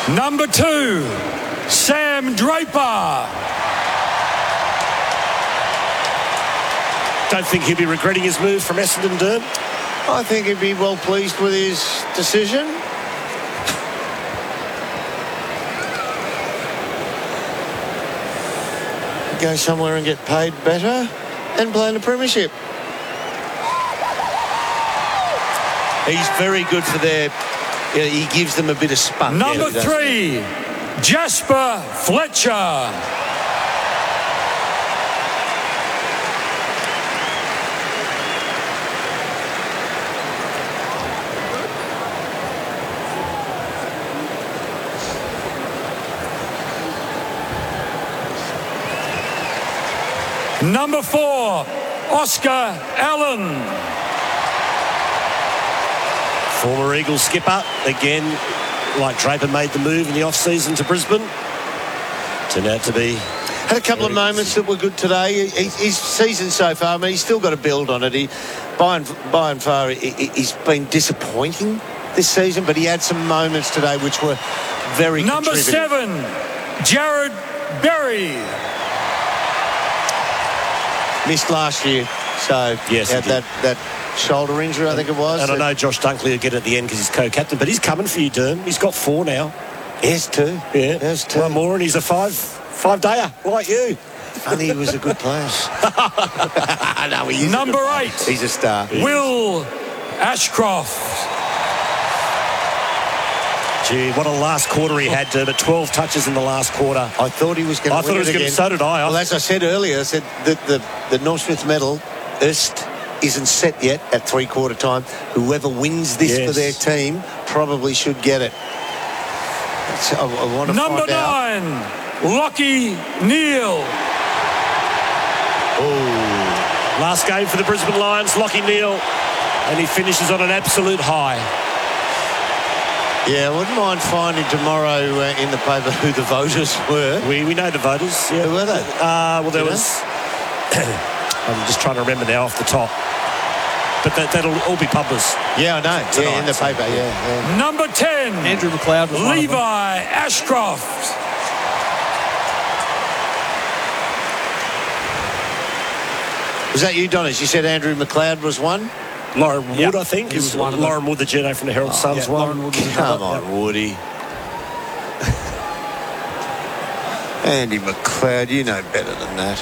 Number 2, Sam Draper. Don't think he'll be regretting his move from Essendon, Dern. I think he'd be well pleased with his decision. Go somewhere and get paid better and play in the premiership. He's very good for their... he gives them a bit of spunk. Number 3, Jasper Fletcher. Number 4, Oscar Allen. Former Eagles skipper. Again, like Draper made the move in the off-season to Brisbane. Turned out to be... Had a couple of moments that were good today. His season so far, I mean, he's still got to build on it. By and far, he's been disappointing this season, but he had some moments today which were very Number 7, Jared Berry. Missed last year, so yes, had that shoulder injury, I think it was. And I know Josh Dunkley will get it at the end because he's co-captain, but he's coming for you, Dern. He's got 4 now. Yes, 2. Yeah, yes, 2. One more, and he's a five-dayer like you. Funny, he was a good player. No, he is Number 8, he's a star. Will Ashcroft. Gee, what a last quarter he had, but 12 touches in the last quarter. I thought he was going to win it again. I thought he was going to, so did I. Well, as I said earlier, I said that the Norm Smith medal isn't set yet at three-quarter time. Whoever wins this for their team probably should get it. I want to Number find out. 9, Lockie Neal. Oh, last game for the Brisbane Lions, Lockie Neal, and he finishes on an absolute high. Yeah, I wouldn't mind finding tomorrow in the paper who the voters were. We know the voters. Yeah. Who were they? Well, there was... I'm just trying to remember now off the top. But that'll all be published. Yeah, I know. Tonight, in the paper, yeah. Number 10, Andrew McLeod was Levi Ashcroft. Was that you, Donnis? You said Andrew McLeod was one? Lauren Wood, I think. He was one of them. Lauren Wood, the Geno from the Herald Sun's one. Lauren Wood was Come another. on, Woody. Andy McLeod, you know better than that.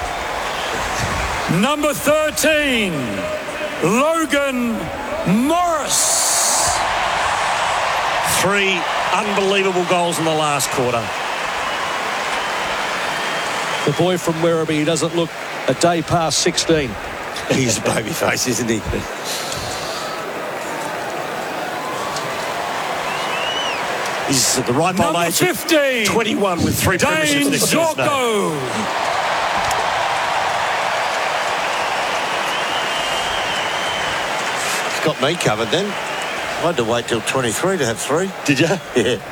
Number 13, Logan Morris. 3 unbelievable goals in the last quarter. The boy from Werribee, he doesn't look a day past 16. He's a baby face, isn't he? He's at the ripe old Number age 15, 21 with 3 premierships Dane next to his name. Zorko. He's got me covered then. I had to wait till 23 to have 3. Did you? Yeah.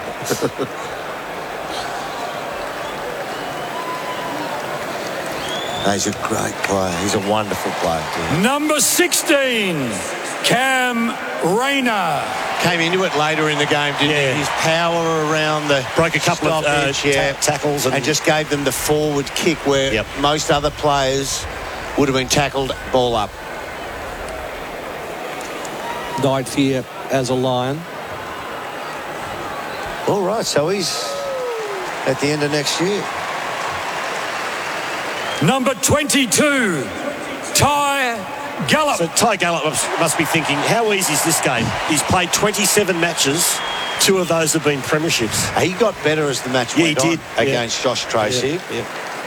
He's a great player. He's a wonderful player, too. Number 16, Cam Rayner. Came into it later in the game, didn't Yeah. he? His power around the Broke a couple of stoppage, tackles. and just gave them the forward kick where most other players would have been tackled ball up. 9th year as a Lion. All right, so he's at the end of next year. Number 22, Ty Gallop. So Ty Gallop must be thinking, how easy is this game? He's played 27 matches. 2 of those have been premierships. He got better as the match went he did. on against Josh Tracy. Yeah.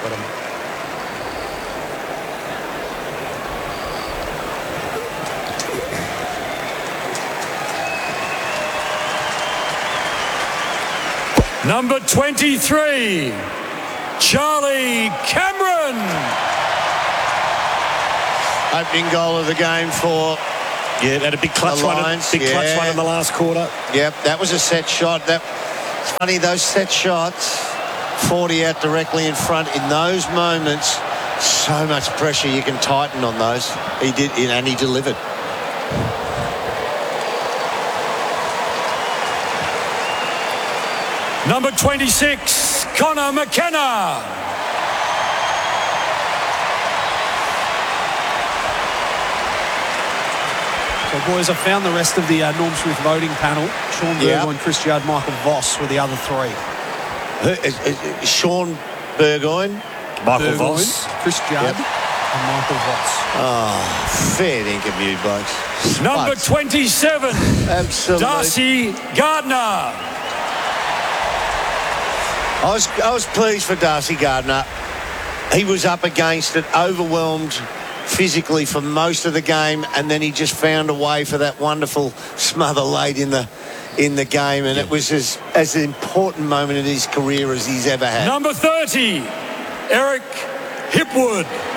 Number 23, Charlie Cameron. Opening goal of the game for had a big clutch the one. Lions. Clutch one in the last quarter. Yep, that was a set shot. It's funny, those set shots, 40 out directly in front, in those moments, so much pressure, you can tighten on those. He did, and he delivered. Number 26, Connor McKenna. So, boys, I found the rest of the Norm Smith voting panel. Sean Burgoyne, Chris Judd, Michael Voss were the other three. Sean Burgoyne, Michael Voss, Chris Judd, and Michael Voss. Oh, fair dinkum, you blokes. Number Smokes. 27, Absolutely. Darcy Gardner. I was pleased for Darcy Gardner. He was up against it, overwhelmed physically for most of the game, and then he just found a way for that wonderful smother late in the game, and it was as an important moment in his career as he's ever had. Number 30, Eric Hipwood.